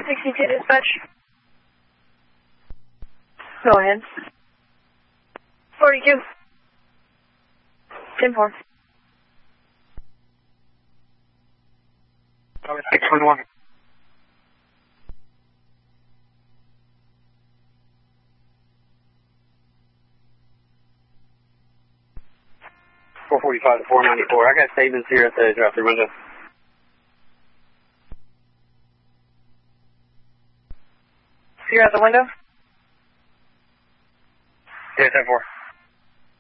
162 dispatch. Go ahead. 42. 10-4. 611. 445 to 494. I got statements here at the drive-through window. You're at the window? Yeah, 10-4.